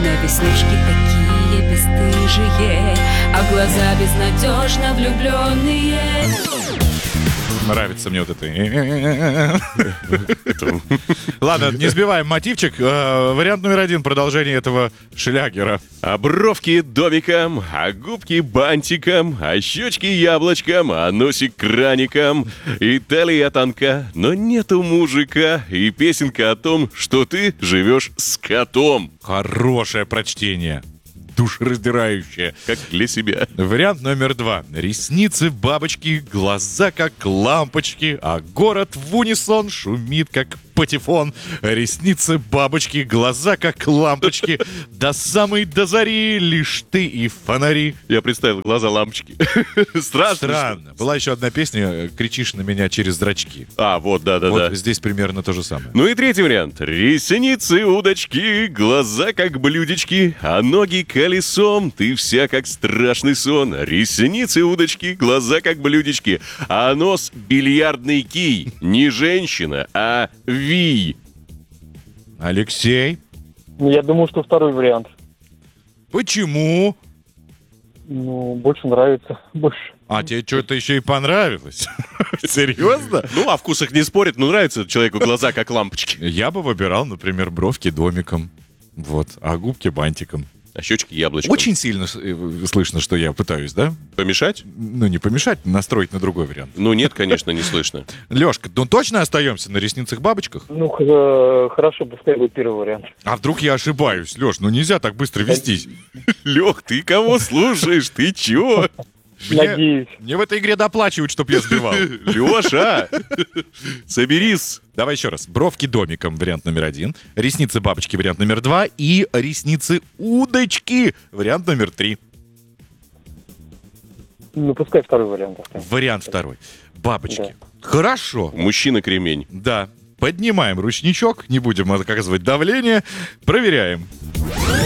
Но веснушки такие бесстыжие, а глаза безнадежно влюбленные. Нравится мне вот это. Ладно, не сбиваем мотивчик. Вариант номер 1, продолжение этого шлягера. А бровки домиком, а губки бантиком, а щечки яблочком, а носик краником. И талия тонка, но нету мужика. И песенка о том, что ты живешь с котом. Хорошее прочтение. Душераздирающее. Как для себя. Вариант номер 2. Ресницы бабочки, глаза как лампочки, а город в унисон шумит как патефон. Ресницы бабочки, глаза как лампочки, до самой до зари лишь ты и фонари. Я представил глаза лампочки. Страшно. Странно. Была еще одна песня «Кричишь на меня через зрачки». А, вот, да-да-да. Вот здесь примерно то же самое. Ну и третий вариант. Ресницы удочки, глаза как блюдечки, а ноги колесом, ты вся как страшный сон. Ресницы удочки, глаза как блюдечки, а нос бильярдный кий. Не женщина, а вий. Алексей? Я думаю, что второй вариант. Почему? Ну, больше нравится. Больше. А тебе что-то еще и понравилось? Серьезно? Ну, о вкусах не спорит, но нравится человеку глаза как лампочки. Я бы выбирал, например, бровки домиком. Вот, а губки бантиком. А щечки яблочком. Очень сильно слышно, что я пытаюсь, да? Помешать? Ну, не помешать, настроить на другой вариант. Ну, нет, конечно, не слышно. Лёшка, ну точно остаемся на ресницах-бабочках? Ну, хорошо, пускай будет первый вариант. А вдруг я ошибаюсь, Лёш? Ну нельзя так быстро вестись. Лёх, ты кого слушаешь? Ты чё? Надеюсь. Мне в этой игре доплачивают, чтоб я сбивал. Лёша, соберись. Давай еще раз. Бровки домиком, вариант номер 1. Ресницы бабочки, вариант номер 2. И ресницы удочки, вариант номер 3. Ну, пускай второй вариант. Вариант 2. Бабочки. Да. Хорошо. Мужчина-кремень. Да. Поднимаем ручничок, не будем оказывать давление. Проверяем.